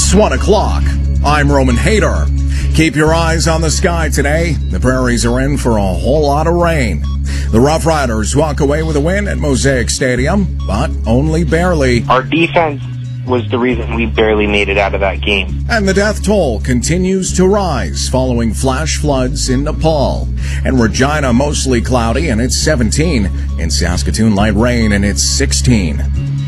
It's 1 o'clock. I'm Roman Hayter. Keep your eyes on the sky today. The prairies are in for a whole lot of rain. The Rough Riders walk away with a win at Mosaic Stadium, but only barely. Our defense was the reason we barely made it out of that game. And the death toll continues to rise following flash floods in Nepal. And Regina mostly cloudy and it's 17. In Saskatoon, light rain and it's 16.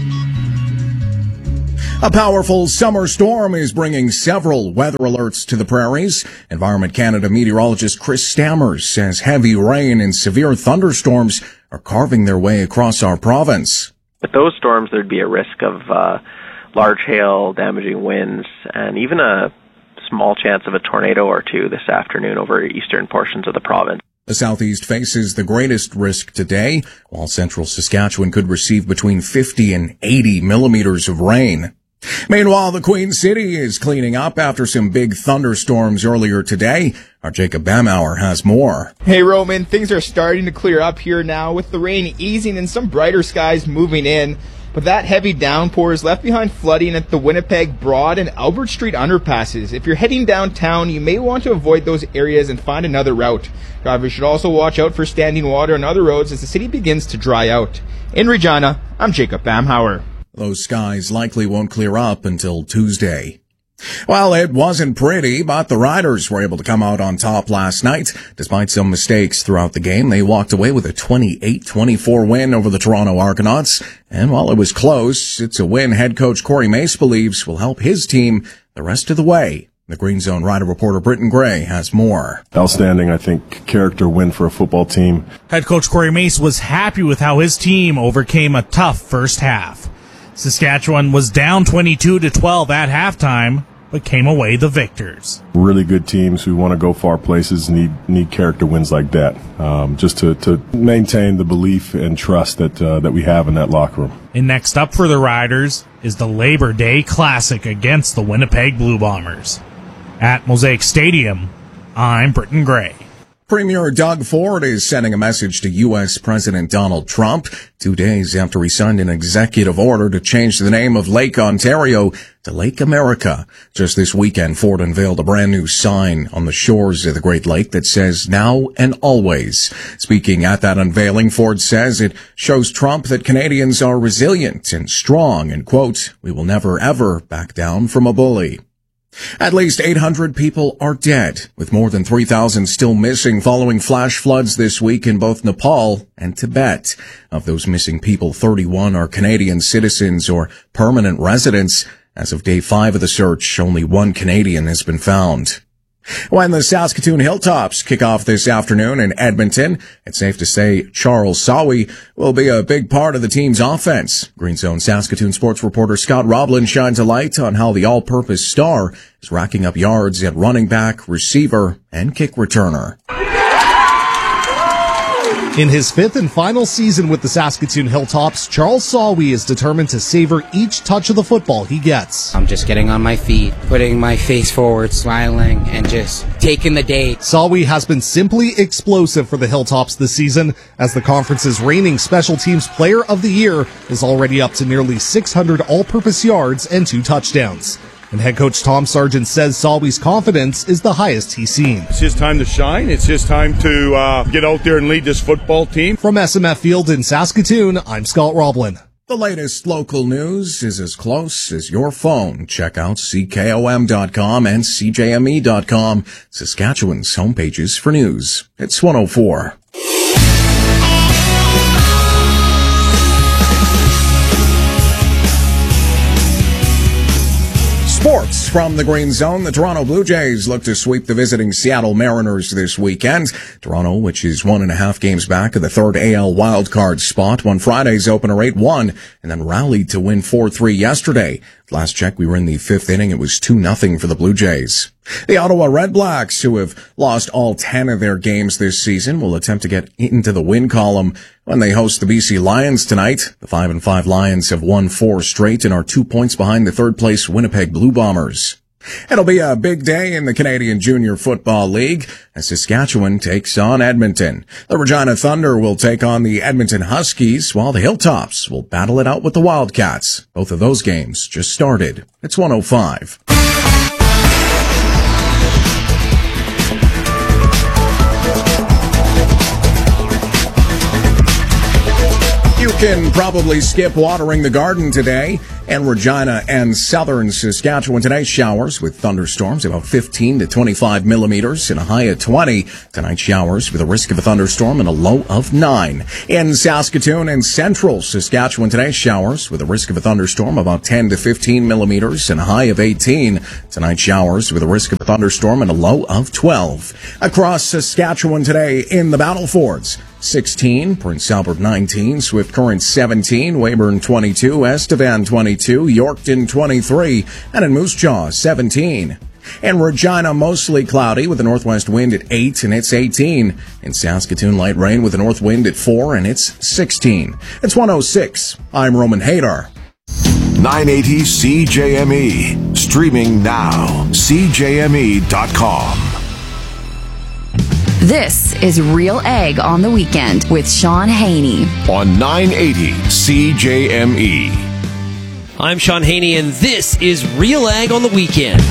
A powerful summer storm is bringing several weather alerts to the prairies. Environment Canada meteorologist Chris Stammers says heavy rain and severe thunderstorms are carving their way across our province. With those storms, there'd be a risk of large hail, damaging winds, and even a small chance of a tornado or two this afternoon over eastern portions of the province. The southeast faces the greatest risk today, while central Saskatchewan could receive between 50 and 80 millimeters of rain. Meanwhile, the Queen City is cleaning up after some big thunderstorms earlier today. Our Jacob Bamauer has more. Hey Roman, things are starting to clear up here now with the rain easing and some brighter skies moving in. But that heavy downpour is left behind flooding at the Winnipeg Broad and Albert Street underpasses. If you're heading downtown, you may want to avoid those areas and find another route. Drivers should also watch out for standing water on other roads as the city begins to dry out. In Regina, I'm Jacob Bamhauer. Those skies likely won't clear up until Tuesday. Well, it wasn't pretty, but the Riders were able to come out on top last night. Despite some mistakes throughout the game, they walked away with a 28-24 win over the Toronto Argonauts. And while it was close, it's a win head coach Corey Mace believes will help his team the rest of the way. The Green Zone Rider reporter Britton Gray has more. Outstanding, I think, character win for a football team. Head coach Corey Mace was happy with how his team overcame a tough first half. Saskatchewan was down 22-12 at halftime, but came away the victors. Really good teams who want to go far places need character wins like that, just to maintain the belief and trust that we have in that locker room. And next up for the Riders is the Labor Day Classic against the Winnipeg Blue Bombers. At Mosaic Stadium, I'm Britton Gray. Premier Doug Ford is sending a message to U.S. President Donald Trump 2 days after he signed an executive order to change the name of Lake Ontario to Lake America. Just this weekend, Ford unveiled a brand new sign on the shores of the Great Lake that says now and always. Speaking at that unveiling, Ford says it shows Trump that Canadians are resilient and strong and, quote, we will never ever back down from a bully. At least 800 people are dead, with more than 3,000 still missing following flash floods this week in both Nepal and Tibet. Of those missing people, 31 are Canadian citizens or permanent residents. As of day 5 of the search, only one Canadian has been found. When the Saskatoon Hilltops kick off this afternoon in Edmonton, it's safe to say Charles Sawi will be a big part of the team's offense. Green Zone Saskatoon sports reporter Scott Roblin shines a light on how the all-purpose star is racking up yards at running back, receiver, and kick returner. In his 5th and final season with the Saskatoon Hilltops, Charles Sawi is determined to savor each touch of the football he gets. I'm just getting on my feet, putting my face forward, smiling, and just taking the day. Sawi has been simply explosive for the Hilltops this season, as the conference's reigning Special Teams Player of the Year is already up to nearly 600 all-purpose yards and 2 touchdowns. And head coach Tom Sargent says Sawi's confidence is the highest he's seen. It's his time to shine. It's his time to get out there and lead this football team. From SMF Field in Saskatoon, I'm Scott Roblin. The latest local news is as close as your phone. Check out CKOM.com and CJME.com, Saskatchewan's homepages for news. It's 104. Sports from the Green Zone. The Toronto Blue Jays look to sweep the visiting Seattle Mariners this weekend. Toronto, which is 1.5 games back of the third AL wildcard spot, won Friday's opener 8-1 and then rallied to win 4-3 yesterday. Last check, we were in the 5th inning. It was 2-0 for the Blue Jays. The Ottawa Red Blacks, who have lost all 10 of their games this season, will attempt to get into the win column when they host the BC Lions tonight. The 5-5 Lions have won 4 straight and are 2 points behind the third-place Winnipeg Blue Bombers. It'll be a big day in the Canadian Junior Football League as Saskatchewan takes on Edmonton. The Regina Thunder will take on the Edmonton Huskies, while the Hilltops will battle it out with the Wildcats. Both of those games just started. It's 105. You can probably skip watering the garden today. And Regina and southern Saskatchewan today, showers with thunderstorms, about 15 to 25 millimeters and a high of 20. Tonight, showers with a risk of a thunderstorm and a low of 9. In Saskatoon and central Saskatchewan today, showers with a risk of a thunderstorm, about 10 to 15 millimeters and a high of 18. Tonight, showers with a risk of a thunderstorm and a low of 12. Across Saskatchewan today in the Battlefords, 16, Prince Albert 19, Swift Current 17, Weyburn 22, Estevan 22, Yorkton 23, and in Moose Jaw 17. In Regina, mostly cloudy with a northwest wind at 8 and it's 18. In Saskatoon, light rain with a north wind at 4 and it's 16. It's 106. I'm Roman Hadar. 980 CJME. Streaming now. CJME.com. This is Real Ag on the Weekend with Sean Haney on 980 CJME. I'm Sean Haney, and this is Real Ag on the Weekend.